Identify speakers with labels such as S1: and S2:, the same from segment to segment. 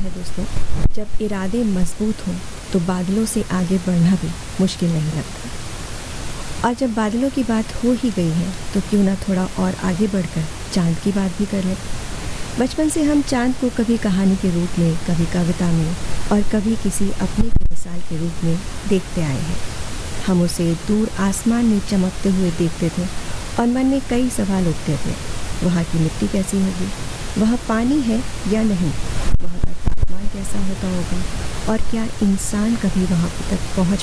S1: है दोस्तों, जब इरादे मजबूत हों तो बादलों से आगे बढ़ना भी मुश्किल नहीं लगता। और जब बादलों की बात हो ही गई है तो क्यों ना थोड़ा और आगे बढ़कर चांद की बात भी कर लें। बचपन से हम चांद को कभी कहानी के रूप में, कभी कविता में और कभी किसी अपने की मिसाल के रूप में देखते आए हैं। हम उसे दूर आसमान में चमकते हुए देखते थे और मन में कई सवाल उठते थे। वहाँ की मिट्टी कैसी होगी, वहाँ पानी है या नहीं, वहाँ का तापमान कैसा होता होगा और क्या इंसान कभी वहाँ तक पहुँच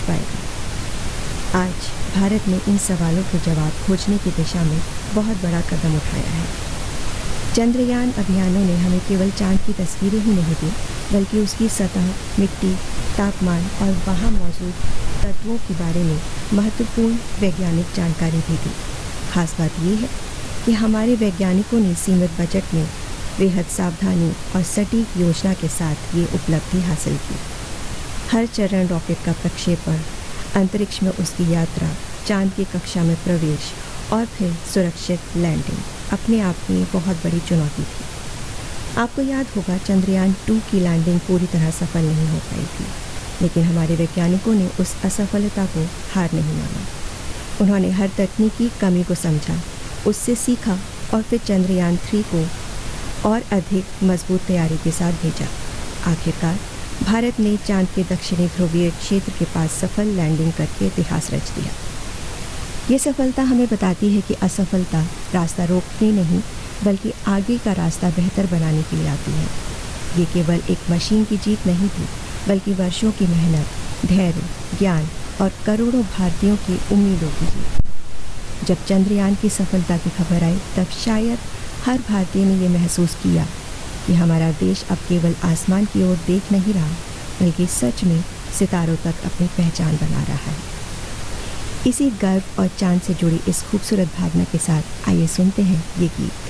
S1: पाएगा। आज भारत ने इन सवालों के जवाब खोजने की दिशा में बहुत बड़ा कदम उठाया है। चंद्रयान अभियानों ने हमें केवल चांद की तस्वीरें ही नहीं दी, बल्कि उसकी सतह, मिट्टी, तापमान और वहाँ मौजूद तत्वों के बारे में महत्वपूर्ण वैज्ञानिक जानकारी भी दी। खास बात यह है कि हमारे वैज्ञानिकों ने सीमित बजट में बेहद सावधानी और सटीक योजना के साथ ये उपलब्धि हासिल की। हर चरण रॉकेट का प्रक्षेपण, अंतरिक्ष में उसकी यात्रा, चांद की कक्षा में प्रवेश और फिर सुरक्षित लैंडिंग अपने आप में बहुत बड़ी चुनौती थी। आपको याद होगा, चंद्रयान 2 की लैंडिंग पूरी तरह सफल नहीं हो पाई थी, लेकिन हमारे वैज्ञानिकों ने उस असफलता को हार नहीं माना। उन्होंने हर तकनीकी कमी को समझा, उससे सीखा और फिर चंद्रयान 3 को और अधिक मजबूत तैयारी के साथ भेजा। आखिरकार भारत ने चांद के दक्षिणी ध्रुवीय क्षेत्र के पास सफल लैंडिंग करके इतिहास रच दिया। ये सफलता हमें बताती है कि असफलता रास्ता रोकने नहीं, बल्कि आगे का रास्ता बेहतर बनाने के लिए आती है। ये केवल एक मशीन की जीत नहीं थी, बल्कि वर्षों की मेहनत, धैर्य, ज्ञान और करोड़ों भारतीयों की उम्मीदों की जीत। जब चंद्रयान की सफलता की खबर आई, तब शायद हर भारतीय ने ये महसूस किया कि हमारा देश अब केवल आसमान की ओर देख नहीं रहा, बल्कि सच में सितारों तक अपनी पहचान बना रहा है। इसी गर्व और चांद से जुड़ी इस खूबसूरत भावना के साथ आइए सुनते हैं ये गीत।